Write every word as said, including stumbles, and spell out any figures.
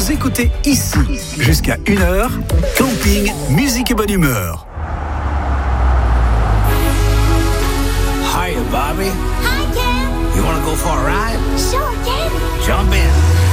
Vous écoutez ici, jusqu'à une heure, camping, musique et bonne humeur. Hiya, Bobby. Hi, Ken. You want to go for a ride? Sure, Ken. Jump in.